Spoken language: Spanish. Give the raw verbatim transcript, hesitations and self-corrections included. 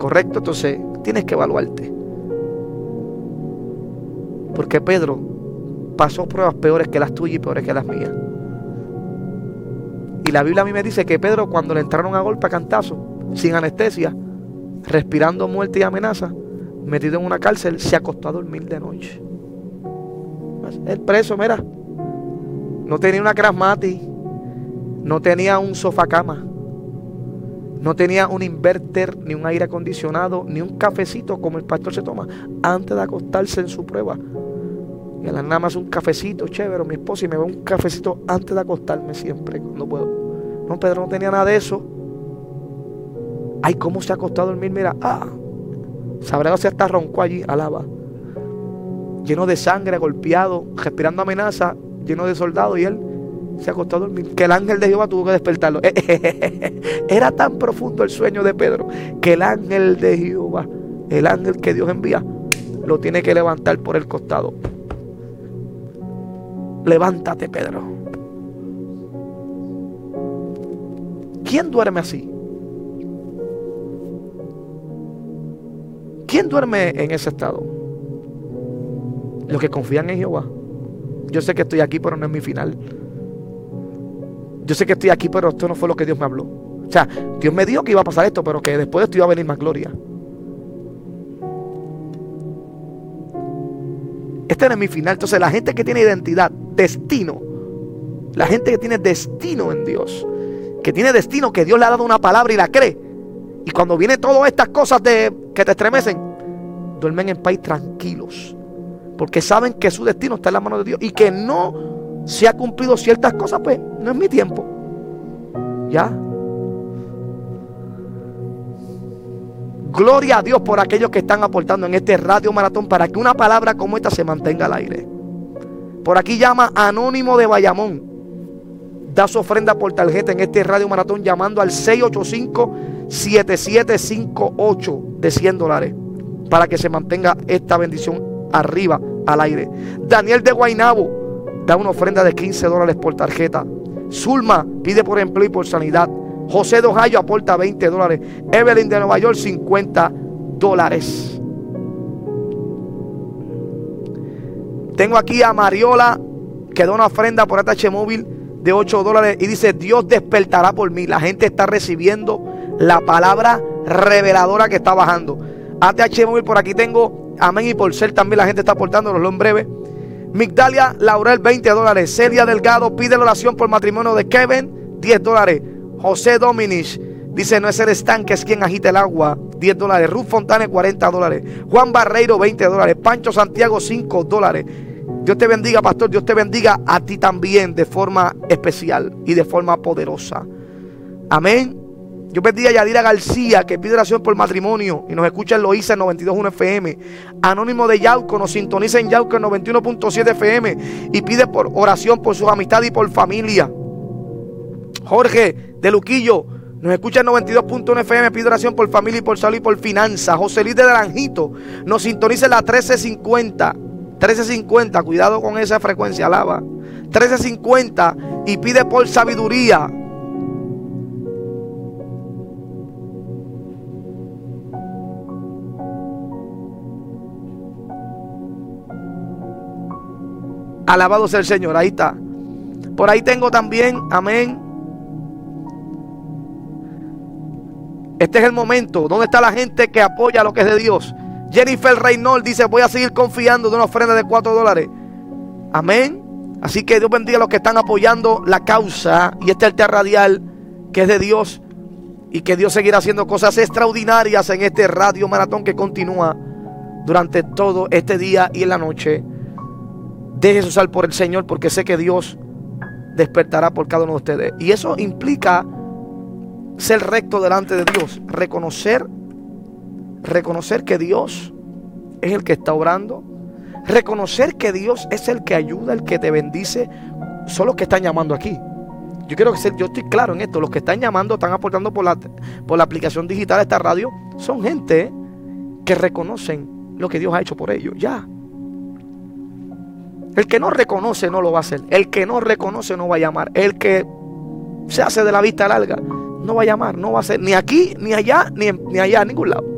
¿correcto? Entonces tienes que evaluarte. Porque Pedro pasó pruebas peores que las tuyas y peores que las mías. Y la Biblia a mí me dice que Pedro, cuando le entraron a golpe a cantazo, sin anestesia, respirando muerte y amenaza, metido en una cárcel, se acostó a dormir de noche. El preso, mira, no tenía una Krasmati, no tenía un sofá cama, no tenía un inverter, ni un aire acondicionado, ni un cafecito como el pastor se toma antes de acostarse en su prueba. Y a las nada más un cafecito chévere, mi esposa, y me ve un cafecito antes de acostarme siempre, cuando puedo. No, Pedro no tenía nada de eso. Ay, cómo se acostó a dormir, mira, ah, sabrá si hasta roncó allí, alaba. Lleno de sangre, golpeado, respirando amenaza, lleno de soldados, y él se acostó a dormir. Que el ángel de Jehová tuvo que despertarlo. Era tan profundo el sueño de Pedro que el ángel de Jehová, el ángel que Dios envía, lo tiene que levantar por el costado. Levántate, Pedro. ¿Quién duerme así? ¿Quién duerme en ese estado? Los que confían en Jehová. Yo sé que estoy aquí, pero no es mi final. Yo sé que estoy aquí, pero esto no fue lo que Dios me habló. O sea, Dios me dijo que iba a pasar esto, pero que después de esto iba a venir más gloria. Este no es mi final. Entonces la gente que tiene identidad, destino, la gente que tiene destino en Dios, que tiene destino, que Dios le ha dado una palabra y la cree, y cuando vienen todas estas cosas de, que te estremecen, duermen en paz tranquilos, porque saben que su destino está en la mano de Dios, y que no se ha cumplido ciertas cosas, pues no es mi tiempo. Ya. Gloria a Dios por aquellos que están aportando en este radio maratón para que una palabra como esta se mantenga al aire. Por aquí llama Anónimo de Bayamón. Da su ofrenda por tarjeta en este radio maratón llamando al seis ocho cinco, siete siete cinco ocho de cien dólares para que se mantenga esta bendición arriba al aire. Daniel de Guaynabo da una ofrenda de quince dólares por tarjeta. Zulma pide por empleo y por sanidad. José de Ohio aporta veinte dólares. Evelyn de Nueva York cincuenta dólares. Tengo aquí a Mariola que da una ofrenda por A T H Móvil de ocho dólares y dice: Dios despertará por mí. La gente está recibiendo la palabra reveladora que está bajando. A T H Móvil, por aquí tengo amén, y por ser también la gente está aportando, los leo en breve. Migdalia Laurel veinte dólares. Celia Delgado pide la oración por matrimonio de Kevin, diez dólares. José Dominic dice: no es el estanque, es quien agita el agua, diez dólares. Ruth Fontane cuarenta dólares. Juan Barreiro veinte dólares. Pancho Santiago cinco dólares. Dios te bendiga, pastor. Dios te bendiga a ti también de forma especial y de forma poderosa. Amén. Yo bendiga a Yadira García, que pide oración por matrimonio y nos escucha en Loíza noventa y dos punto uno F M. Anónimo de Yauco nos sintoniza en Yauco en noventa y uno punto siete F M y pide por oración por sus amistades y por familia. Jorge de Luquillo nos escucha en noventa y dos punto uno F M, pide oración por familia y por salud y por finanzas. José Luis de Naranjito nos sintoniza en la trece cincuenta. trece cincuenta, cuidado con esa frecuencia, alaba. trece cincuenta y pide por sabiduría. Alabado sea el Señor, ahí está. Por ahí tengo también, amén. Este es el momento. ¿Dónde está la gente que apoya lo que es de Dios? Jennifer Reynolds dice: voy a seguir confiando, de una ofrenda de cuatro dólares. Amén. Así que Dios bendiga a los que están apoyando la causa y este altar radial que es de Dios, y que Dios seguirá haciendo cosas extraordinarias en este radio maratón que continúa durante todo este día y en la noche. Déjese usar por el Señor, porque sé que Dios despertará por cada uno de ustedes. Y eso implica ser recto delante de Dios. Reconocer, reconocer que Dios es el que está obrando. Reconocer que Dios es el que ayuda, el que te bendice. Son los que están llamando aquí. Yo quiero que ser, yo estoy claro en esto. Los que están llamando, están aportando por la, por la aplicación digital de esta radio, son gente que reconocen lo que Dios ha hecho por ellos. Ya. El que no reconoce no lo va a hacer. El que no reconoce no va a llamar. El que se hace de la vista larga no va a llamar, no va a hacer ni aquí, ni allá, ni, ni allá, en ningún lado.